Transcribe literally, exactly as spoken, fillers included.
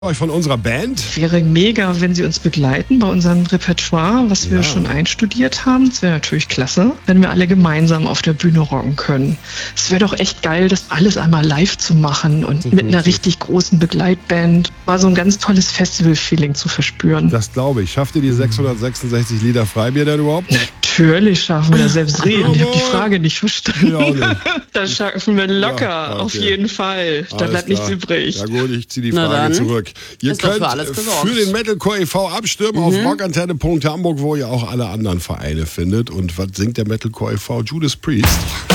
Euch von unserer Band. Wäre mega, wenn Sie uns begleiten bei unserem Repertoire, was wir Ja. schon einstudiert haben. Das wäre natürlich klasse, wenn wir alle gemeinsam auf der Bühne rocken können. Es wäre doch echt geil, das alles einmal live zu machen und mit einer richtig großen Begleitband. War so ein ganz tolles Festival-Feeling zu verspüren. Das glaube ich. Schafft ihr die sechshundertsechsundsechzig Liter Freibier denn überhaupt? Natürlich schaffen wir das selbst reden. Ich habe die Frage nicht verstanden. Ja, auch nicht. Das schaffen wir locker, Ja, okay. auf jeden Fall. Da Alles bleibt nichts klar. übrig. Ja gut, ich ziehe die Na Frage dann. zurück. Ihr Ist doch könnt für alles gesorgt. für den Metalcore e V abstimmen auf rockantenne punkt hamburg, wo ihr auch alle anderen Vereine findet. Und was singt der Metalcore e V? Judas Priest.